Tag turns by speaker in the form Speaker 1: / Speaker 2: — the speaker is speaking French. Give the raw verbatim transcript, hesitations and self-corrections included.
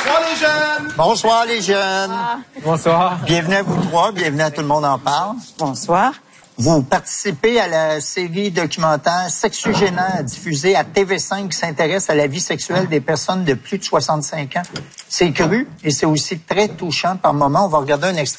Speaker 1: Bonsoir les jeunes!
Speaker 2: Bonsoir les jeunes!
Speaker 3: Bonsoir.
Speaker 2: Bienvenue à vous trois, bienvenue à Tout le monde en parle.
Speaker 4: Bonsoir.
Speaker 2: Vous participez à la série documentaire Sexugénaire diffusée à T V cinq qui s'intéresse à la vie sexuelle des personnes de plus de soixante-cinq ans. C'est cru et c'est aussi très touchant par moments. On va regarder un extrait.